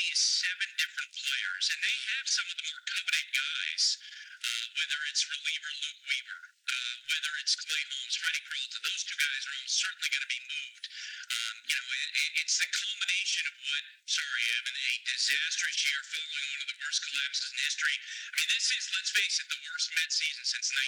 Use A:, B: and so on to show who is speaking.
A: is seven different players, and they have some of the more coveted guys. Whether it's reliever Luke Weaver, whether it's Clay Holmes, Freddie Carlton, those two guys are almost certainly going to be moved. It's the culmination of what, sorry, Evan, a disastrous year following one of the worst collapses in history. I mean, this is, let's face it, the worst Mets season since